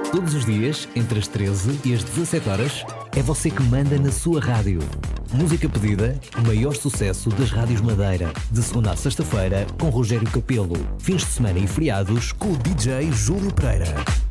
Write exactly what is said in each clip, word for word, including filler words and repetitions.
Todos os dias, entre as treze e as dezassete horas, é você que manda na sua rádio. Música pedida, o maior sucesso das rádios Madeira. De segunda a sexta-feira, com Rogério Capelo. Fins de semana e feriados, com o D J Júlio Pereira.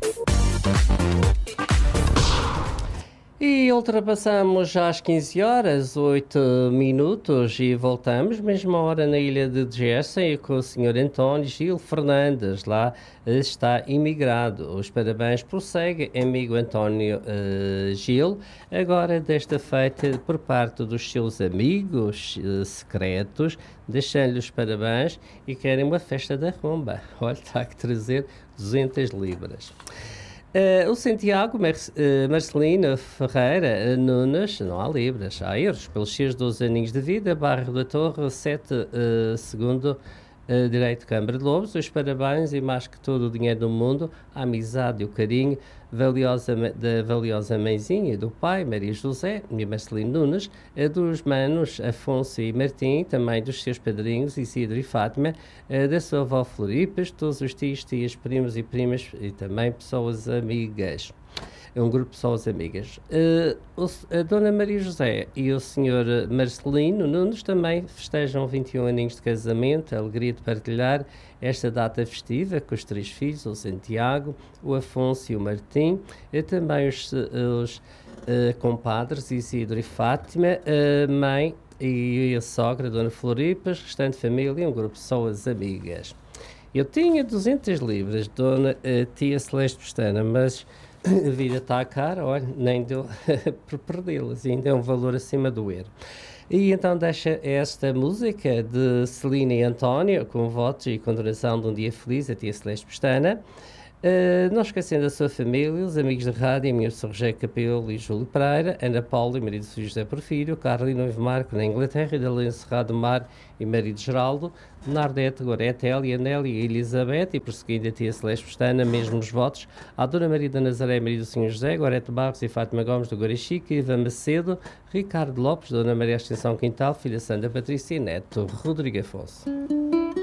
E ultrapassamos já às quinze horas, oito minutos, e voltamos, mesma hora na ilha de Jersey, com o senhor António Gil Fernandes, lá está imigrado. Os parabéns prosseguem, amigo António uh, Gil, agora desta feita por parte dos seus amigos uh, secretos, deixando-lhe os parabéns e querem uma festa da rumba. Olha, está a trazer duzentas libras. Uh, o Santiago Mar uh, Marcelino Ferreira uh, Nunes, não há libras, há euros, pelos seus doze aninhos de vida, Barra da Torre, sete, uh, segundo uh, Direito de Câmara de Lobos, os parabéns e mais que todo o dinheiro do mundo, a amizade e o carinho valiosa, da valiosa mãezinha do pai, Maria José e Marcelino Nunes, a dos manos Afonso e Martim, também dos seus padrinhos Isidro e Fátima, a da sua avó Floripas, todos os tios, tias, primos e primas e também pessoas amigas. É um grupo de pessoas amigas. Uh, o, a Dona Maria José e o senhor Marcelino Nunes também festejam vinte e um aninhos de casamento, a alegria de partilhar esta data festiva com os três filhos, o Santiago, o Afonso e o Martim, e também os, os uh, compadres Isidro e Fátima, a mãe e a sogra, a Dona Floripas, restante família e um grupo de pessoas amigas. Eu tinha duzentas libras, Dona uh, Tia Celeste Pestana, mas a vida está cara, olha, nem deu por perdê-las, ainda é um valor acima do euro. E então deixa esta música de Celina e António, com votos e condenação de um dia feliz, a Tia Celeste Pestana. Uh, não esquecendo a sua família, os amigos da rádio, meu Sr. Rogério Capelo e Júlio Pereira, Ana Paula e marido de José Porfírio, Carlos e noivo Marco na Inglaterra, Idalena Serrado Mar e marido Geraldo, Nardete, Gorete, Elia, Nélia e Elizabeth, e prosseguindo a Tia Celeste Pestana, mesmo nos votos, a Dona Maria da Nazaré, marido do senhor José, Gorete Barros e Fátima Gomes do Guarachique, Iva Macedo, Ricardo Lopes, Dona Maria Extensão Quintal, filha Sandra Patrícia e neto Rodrigo Afonso.